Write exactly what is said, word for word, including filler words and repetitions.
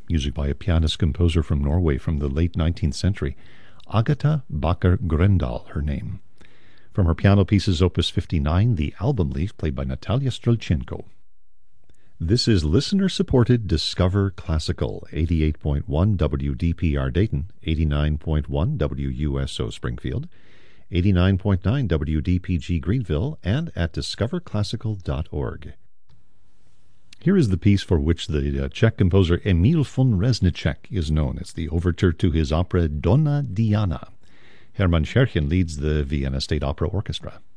music by a pianist-composer from Norway from the late nineteenth century. Agatha Bakker Grøndahl, her name. From her piano pieces, Opus fifty-nine, The Album Leaf, played by Natalia Strelchenko. This is listener-supported Discover Classical, eighty-eight point one W D P R Dayton, eighty-nine point one W U S O Springfield, eighty-nine point nine W D P G Greenville, and at discover classical dot org. Here is the piece for which the uh, Czech composer Emil von Reznicek is known. It's the overture to his opera Donna Diana. Hermann Scherchen leads the Vienna State Opera Orchestra.